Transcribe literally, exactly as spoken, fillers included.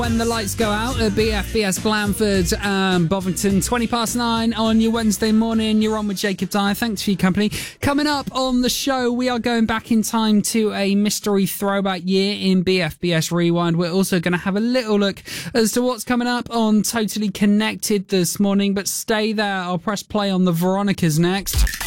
When the lights go out at B F B S Blandford and Bovington, twenty past nine on your Wednesday morning. You're on with Jacob Dyer. Thanks for your company. Coming up on the show, we are going back in time to a mystery throwback year in B F B S Rewind. We're also going to have a little look as to what's coming up on Totally Connected this morning. But stay there. I'll press play on the Veronicas next.